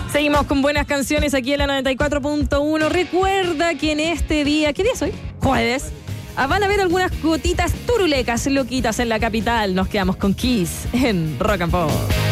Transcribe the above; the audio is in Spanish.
Seguimos con buenas canciones aquí en la 94.1. Recuerda que en este día, ¿qué día es hoy? Jueves. Van a haber algunas gotitas turulecas, loquitas en la capital. Nos quedamos con Kiss en Rock and Pop.